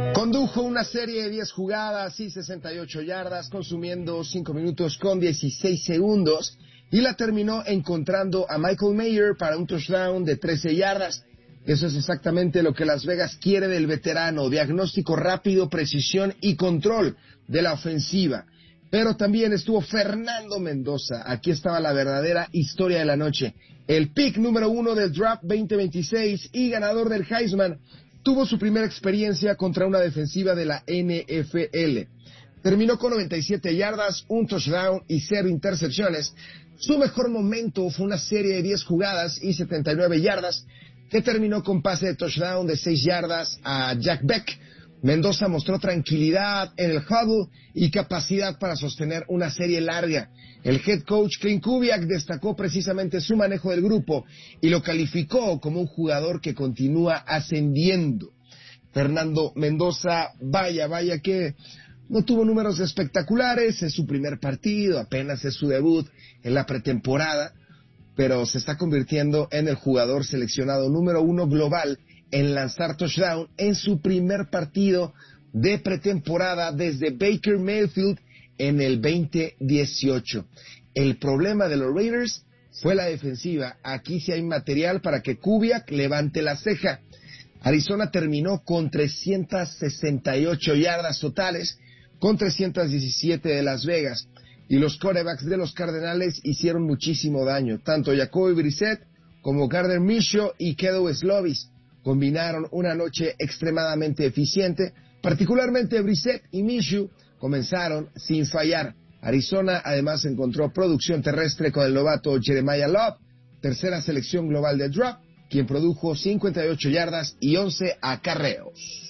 Condujo una serie de 10 jugadas y 68 yardas, consumiendo 5 minutos con 16 segundos, y la terminó encontrando a Michael Mayer para un touchdown de 13 yardas. Eso es exactamente lo que Las Vegas quiere del veterano: diagnóstico rápido, precisión y control de la ofensiva. Pero también estuvo Fernando Mendoza. Aquí estaba la verdadera historia de la noche. El pick número 1 del draft 2026 y ganador del Heisman tuvo su primera experiencia contra una defensiva de la NFL. Terminó con 97 yardas, un touchdown y 0 intercepciones. Su mejor momento fue una serie de 10 jugadas y 79 yardas, que terminó con pase de touchdown de 6 yardas a Jack Beck. Mendoza mostró tranquilidad en el huddle y capacidad para sostener una serie larga. El head coach Klint Kubiak destacó precisamente su manejo del grupo y lo calificó como un jugador que continúa ascendiendo. Fernando Mendoza, vaya que no tuvo números espectaculares, es su primer partido, apenas es su debut en la pretemporada, pero se está convirtiendo en el jugador seleccionado número 1 global en lanzar touchdown en su primer partido de pretemporada desde Baker Mayfield en el 2018. El problema de los Raiders fue la defensiva. Aquí sí hay material para que Kubiak levante la ceja. Arizona terminó con 368 yardas totales, con 317 de Las Vegas, y los quarterbacks de los Cardenales hicieron muchísimo daño. Tanto Jacoby Brissett como Gardner Minshew y Kedon Slovis combinaron una noche extremadamente eficiente. Particularmente Brissett y Minshew comenzaron sin fallar. Arizona además encontró producción terrestre con el novato Jeremiah Love, tercera selección global del draft, quien produjo 58 yardas y 11 acarreos.